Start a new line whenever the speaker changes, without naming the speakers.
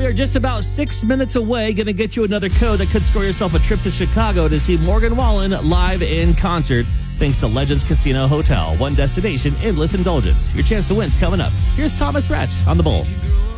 are just about 6 minutes away. Going to get you another code that could score yourself a trip to Chicago to see Morgan Wallen live in concert. Thanks to Legends Casino Hotel. One destination, endless indulgence. Your chance to win's coming up. Here's Thomas Rhett on The Bull.